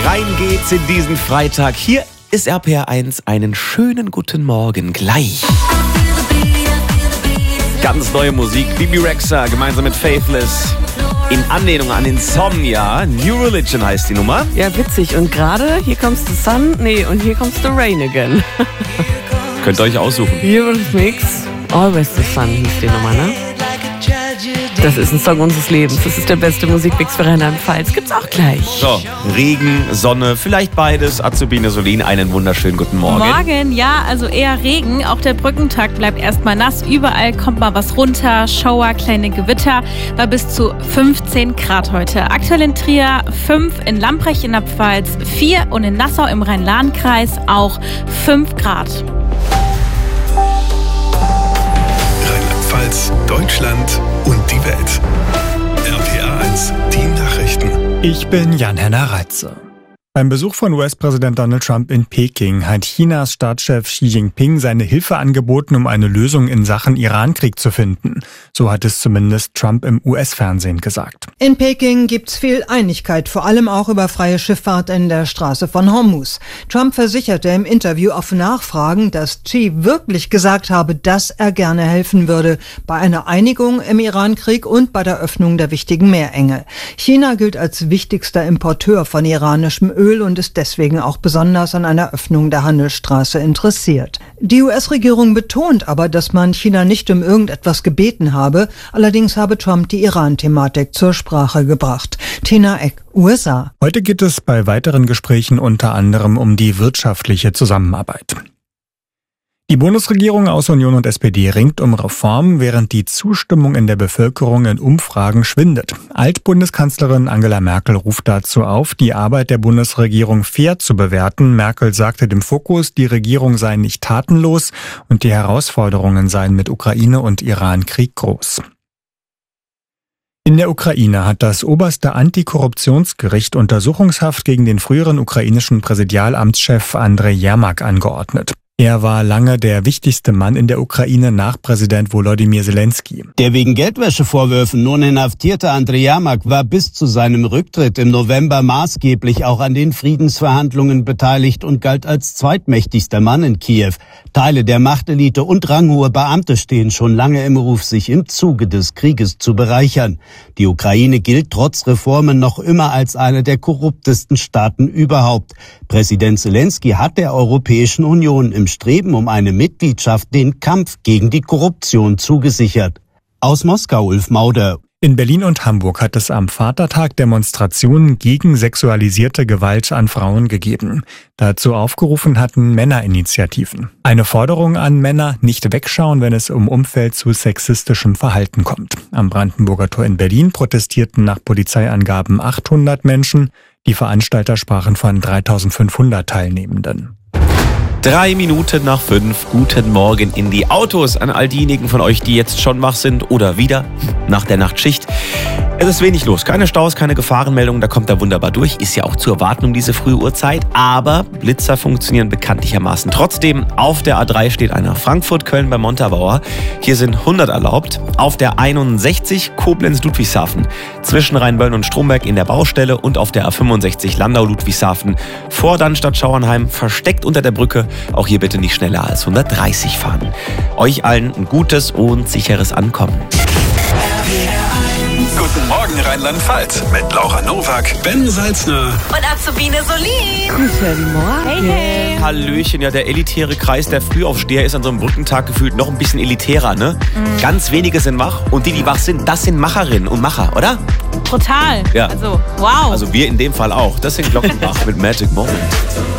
Rein geht's in diesen Freitag. Hier ist RPR1. Einen schönen guten Morgen gleich. Ganz neue Musik. Bibi Rexha gemeinsam mit Faithless. In Anlehnung an Insomnia. New Religion heißt die Nummer. Ja, witzig. Und gerade hier comes the sun, und hier comes the rain again. Könnt ihr euch aussuchen. Eurythmics, Always the Sun hieß die Nummer, ne? Das ist ein Song unseres Lebens. Das ist der beste Musikmix für Rheinland-Pfalz. Gibt's auch gleich. So, Regen, Sonne, vielleicht beides. Azubine Solin, einen wunderschönen guten Morgen. Morgen, ja, also eher Regen. Auch der Brückentag bleibt erstmal nass. Überall kommt mal was runter. Schauer, kleine Gewitter. War bis zu 15 Grad heute. Aktuell in Trier 5, in Lamprecht in der Pfalz 4 und in Nassau im Rhein-Lahn-Kreis auch 5 Grad. Rheinland-Pfalz, Deutschland und die Welt. RPR1, die Nachrichten. Ich bin Jan-Henner Reitze. Beim Besuch von US-Präsident Donald Trump in Peking hat Chinas Staatschef Xi Jinping seine Hilfe angeboten, um eine Lösung in Sachen Iran-Krieg zu finden. So hat es zumindest Trump im US-Fernsehen gesagt. In Peking gibt's viel Einigkeit, vor allem auch über freie Schifffahrt in der Straße von Hormuz. Trump versicherte im Interview auf Nachfragen, dass Xi wirklich gesagt habe, dass er gerne helfen würde bei einer Einigung im Iran-Krieg und bei der Öffnung der wichtigen Meerenge. China gilt als wichtigster Importeur von iranischem Öl und ist deswegen auch besonders an einer Öffnung der Handelsstraße interessiert. Die US-Regierung betont aber, dass man China nicht um irgendetwas gebeten habe. Allerdings habe Trump die Iran-Thematik zur Sprache gebracht. Tina Eck, USA. Heute geht es bei weiteren Gesprächen unter anderem um die wirtschaftliche Zusammenarbeit. Die Bundesregierung aus Union und SPD ringt um Reformen, während die Zustimmung in der Bevölkerung in Umfragen schwindet. Altbundeskanzlerin Angela Merkel ruft dazu auf, die Arbeit der Bundesregierung fair zu bewerten. Merkel sagte dem Fokus, die Regierung sei nicht tatenlos und die Herausforderungen seien mit Ukraine und Iran-Krieg groß. In der Ukraine hat das oberste Antikorruptionsgericht Untersuchungshaft gegen den früheren ukrainischen Präsidialamtschef Andrej Jermak angeordnet. Er war lange der wichtigste Mann in der Ukraine nach Präsident Volodymyr Zelensky. Der wegen Geldwäschevorwürfen nun inhaftierte Andrej Jermak war bis zu seinem Rücktritt im November maßgeblich auch an den Friedensverhandlungen beteiligt und galt als zweitmächtigster Mann in Kiew. Teile der Machtelite und ranghohe Beamte stehen schon lange im Ruf, sich im Zuge des Krieges zu bereichern. Die Ukraine gilt trotz Reformen noch immer als einer der korruptesten Staaten überhaupt. Präsident Zelensky hat der Europäischen Union im Streben um eine Mitgliedschaft den Kampf gegen die Korruption zugesichert. Aus Moskau, Ulf Mauder. In Berlin und Hamburg hat es am Vatertag Demonstrationen gegen sexualisierte Gewalt an Frauen gegeben. Dazu aufgerufen hatten Männerinitiativen. Eine Forderung an Männer, nicht wegschauen, wenn es im Umfeld zu sexistischem Verhalten kommt. Am Brandenburger Tor in Berlin protestierten nach Polizeiangaben 800 Menschen. Die Veranstalter sprachen von 3500 Teilnehmenden. 3 Minuten nach 5. Guten Morgen in die Autos an all diejenigen von euch, die jetzt schon wach sind oder wieder nach der Nachtschicht. Es ist wenig los, keine Staus, keine Gefahrenmeldungen, da kommt er wunderbar durch. Ist ja auch zu erwarten um diese frühe Uhrzeit, aber Blitzer funktionieren bekanntlichermaßen trotzdem. Auf der A3 steht einer Frankfurt-Köln bei Montabaur. Hier sind 100 erlaubt. Auf der 61 Koblenz-Ludwigshafen zwischen Rheinböllen und Stromberg in der Baustelle und auf der A65 Landau-Ludwigshafen vor Dannstatt-Schauernheim versteckt unter der Brücke. Auch hier bitte nicht schneller als 130 fahren. Euch allen ein gutes und sicheres Ankommen. Guten Morgen Rheinland-Pfalz mit Laura Nowak, Ben Salzner Und Azubine Solin. Guten Morgen. Hey. Hallöchen, ja, der elitäre Kreis der Frühaufsteher ist an so einem Brückentag gefühlt noch ein bisschen elitärer, ne? Ganz wenige sind wach und die wach sind, das sind Macherinnen und Macher, oder? Total. Ja. Also, wow. Also wir in dem Fall auch. Das sind Glockenbach mit Magic Moment.